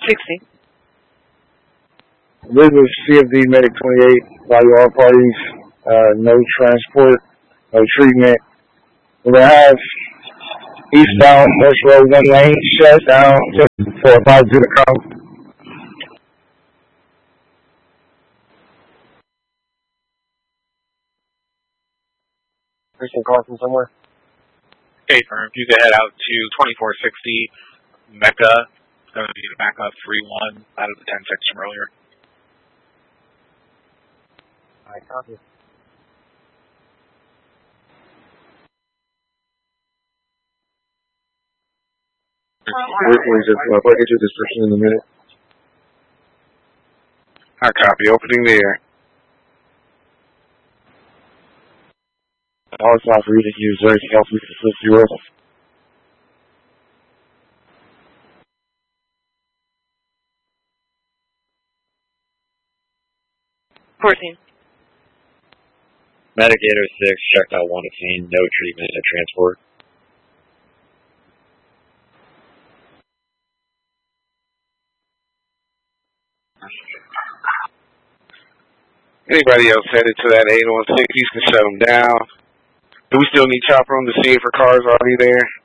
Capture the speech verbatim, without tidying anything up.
sixty. This is C F D Medic twenty-eight. By all parties, uh, no transport, no treatment. We're going to have eastbound West Road one lane shut down just for a positive to come. Person call from somewhere? Okay, firm. You can head out to twenty-four sixty Mecca. It's going to be the backup three one out of the ten six from earlier. Alright, copy. We'll just uh, get you this person in a minute. I copy. Opening the air. All it's not for you to use. Anything else we can assist you with? fourteen. Medicator six, checked out one scene, no treatment, no transport. Anybody else headed to that eight one six, you can shut them down. Do we still need chopper room to see if her car's already there?